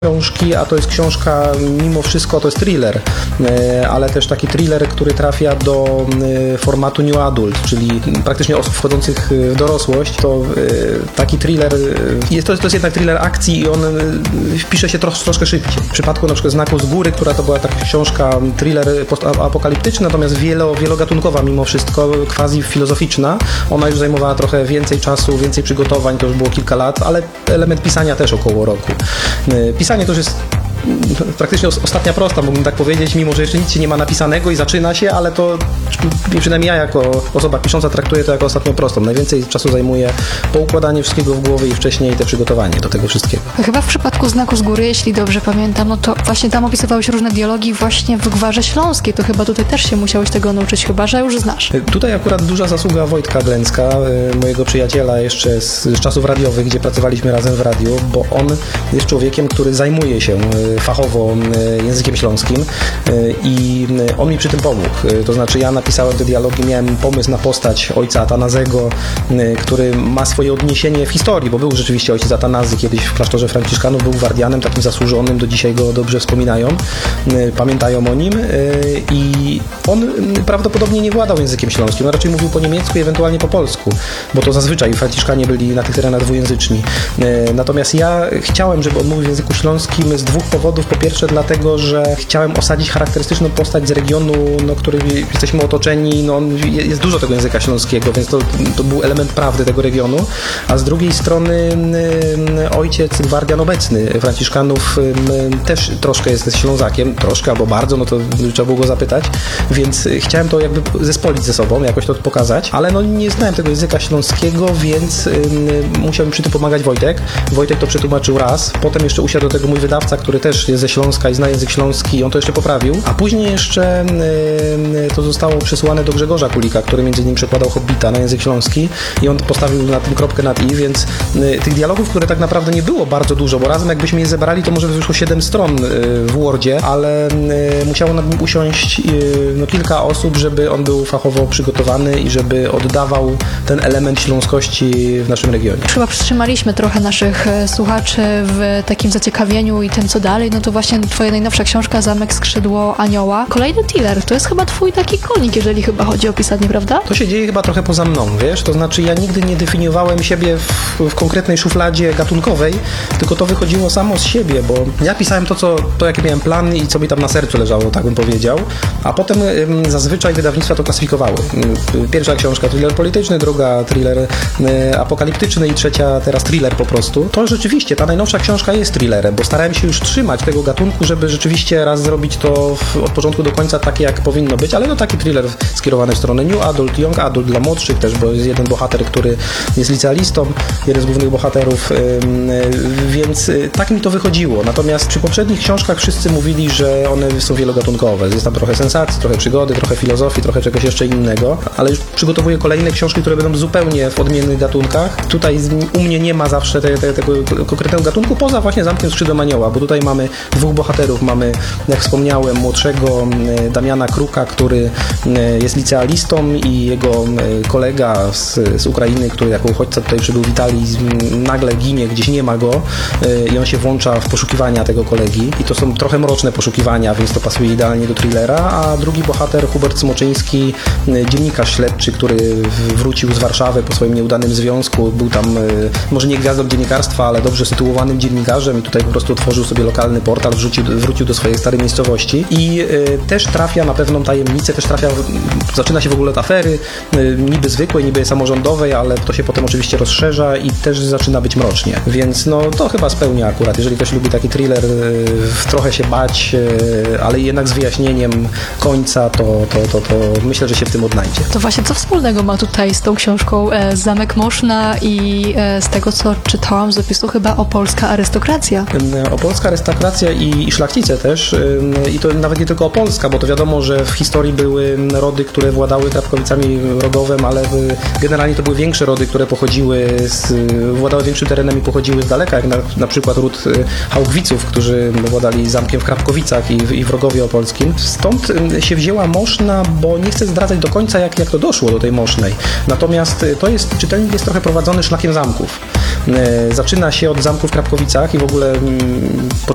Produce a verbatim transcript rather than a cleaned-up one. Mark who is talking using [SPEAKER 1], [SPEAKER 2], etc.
[SPEAKER 1] książki, a to jest książka, mimo wszystko to jest thriller, ale też taki thriller, który trafia do formatu new adult, czyli praktycznie osób wchodzących w dorosłość. To taki thriller, jest to, to jest jednak thriller akcji i on wpisze się trosz, troszkę szybciej. W przypadku na przykład Znaku z góry, która to była taka książka thriller apokaliptyczny, natomiast wielo, wielogatunkowa mimo wszystko, quasi filozoficzna. Ona już zajmowała trochę więcej czasu, więcej przygotowań, to już było kilka lat, ale element pisania też około roku. Pisanie to już jest praktycznie ostatnia prosta, mógłbym tak powiedzieć, mimo że jeszcze nic się nie ma napisanego i zaczyna się, ale to przynajmniej ja jako osoba pisząca traktuję to jako ostatnią prostą. Najwięcej czasu zajmuje poukładanie wszystkiego w głowie i wcześniej te przygotowanie do tego wszystkiego.
[SPEAKER 2] Chyba w przypadku Znaku z góry, jeśli dobrze pamiętam, no to właśnie tam opisywałeś różne dialogi właśnie w Gwarze Śląskiej, to chyba tutaj też się musiałeś tego nauczyć, chyba że już znasz.
[SPEAKER 1] Tutaj akurat duża zasługa Wojtka Glęcka, mojego przyjaciela jeszcze z, z czasów radiowych, gdzie pracowaliśmy razem w radiu, bo on jest człowiekiem, który zajmuje się fachowo językiem śląskim i on mi przy tym pomógł. To znaczy ja napisałem te dialogi, miałem pomysł na postać ojca Atanazego, który ma swoje odniesienie w historii, bo był rzeczywiście ojciec Atanazy kiedyś w klasztorze franciszkanów, był wardianem takim zasłużonym, do dzisiaj go dobrze wspominają, pamiętają o nim i on prawdopodobnie nie władał językiem śląskim, on raczej mówił po niemiecku i ewentualnie po polsku, bo to zazwyczaj franciszkanie byli na tych terenach dwujęzyczni. Natomiast ja chciałem, żeby on mówił w języku śląskim z dwóch powodów. Po pierwsze dlatego, że chciałem osadzić charakterystyczną postać z regionu, no, którym jesteśmy otoczeni, no, jest dużo tego języka śląskiego, więc to, to był element prawdy tego regionu, a z drugiej strony ojciec gwardian obecny Franciszkanów też troszkę jest Ślązakiem, troszkę albo bardzo, no to trzeba było go zapytać, więc chciałem to jakby zespolić ze sobą, jakoś to pokazać, ale no nie znałem tego języka śląskiego, więc musiał mi przy tym pomagać Wojtek. Wojtek to przetłumaczył raz, potem jeszcze usiadł do tego mój wydawca, który też jest ze Śląska i zna język śląski i on to jeszcze poprawił, a później jeszcze y, to zostało przesłane do Grzegorza Kulika, który między innymi przekładał Hobbita na język śląski i on postawił na tym kropkę nad i, więc y, tych dialogów, które tak naprawdę nie było bardzo dużo, bo razem jakbyśmy je zebrali, to może by wyszło siedem stron y, w Wordzie, ale y, musiało nad nim usiąść y, no, kilka osób, żeby on był fachowo przygotowany i żeby oddawał ten element śląskości w naszym regionie.
[SPEAKER 2] Chyba przytrzymaliśmy trochę naszych słuchaczy w takim zaciekawieniu i tym, co dalej, no to właśnie twoja najnowsza książka Zamek Skrzydło Anioła. Kolejny thriller, to jest chyba twój taki konik, jeżeli chyba chodzi o pisanie, prawda?
[SPEAKER 1] To się dzieje chyba trochę poza mną, wiesz? To znaczy ja nigdy nie definiowałem siebie w, w konkretnej szufladzie gatunkowej, tylko to wychodziło samo z siebie, bo ja pisałem to, co, to jaki miałem plan i co mi tam na sercu leżało, tak bym powiedział, a potem ym, zazwyczaj wydawnictwa to klasyfikowały. Pierwsza książka thriller polityczny, druga thriller y, apokaliptyczny i trzecia teraz thriller po prostu. To rzeczywiście, ta najnowsza książka jest thrillerem, bo starałem się już trzymać tego gatunku, żeby rzeczywiście raz zrobić to w, od początku do końca takie, jak powinno być, ale no taki thriller skierowany w stronę new adult, young adult, dla młodszych też, bo jest jeden bohater, który jest licealistą, jeden z głównych bohaterów, yy, więc yy, tak mi to wychodziło. Natomiast przy poprzednich książkach wszyscy mówili, że one są wielogatunkowe. Jest tam trochę sensacji, trochę przygody, trochę filozofii, trochę czegoś jeszcze innego, ale już przygotowuję kolejne książki, które będą zupełnie w odmiennych gatunkach. Tutaj u mnie nie ma zawsze te, te, tego konkretnego gatunku, poza właśnie Zamkiem Skrzydłem Anioła, bo tutaj mamy dwóch bohaterów. Mamy, jak wspomniałem, młodszego Damiana Kruka, który jest licealistą i jego kolega z, z Ukrainy, który jako uchodźca tutaj przybył w Italii, nagle ginie, gdzieś nie ma go i on się włącza w poszukiwania tego kolegi i to są trochę mroczne poszukiwania, więc to pasuje idealnie do thrillera, a drugi bohater, Hubert Smoczyński, dziennikarz śledczy, który wrócił z Warszawy po swoim nieudanym związku, był tam może nie gwiazdą dziennikarstwa, ale dobrze sytuowanym dziennikarzem i tutaj po prostu otworzył sobie lokalny portal, wrzucił, wrócił do swojej starej miejscowości i y, też trafia na pewną tajemnicę, też trafia, zaczyna się w ogóle od afery, y, niby zwykłej, niby samorządowej, ale to się potem oczywiście rozszerza i też zaczyna być mrocznie, więc no to chyba spełnia akurat, jeżeli ktoś lubi taki thriller, y, trochę się bać, y, ale jednak z wyjaśnieniem końca, to, to, to, to myślę, że się w tym odnajdzie.
[SPEAKER 2] To właśnie co wspólnego ma tutaj z tą książką e, Zamek Moszna i e, z tego, co czytałam z opisu, chyba opolska arystokracja?
[SPEAKER 1] Opolska arystokracja i, i szlachcice też i to nawet nie tylko opolska, bo to wiadomo, że w historii były rody, które władały Krapkowicami Rogowem, ale generalnie to były większe rody, które pochodziły z, władały większym terenem i pochodziły z daleka, jak na, na przykład ród Hałkwiców, którzy władali zamkiem w Krapkowicach i w, i w Rogowie Opolskim. Stąd się wzięła Moszna, bo nie chcę zdradzać do końca, jak, jak to doszło do tej Mosznej. Natomiast to jest, czytelnik jest trochę prowadzony szlakiem zamków. Zaczyna się od zamku w Krapkowicach i w ogóle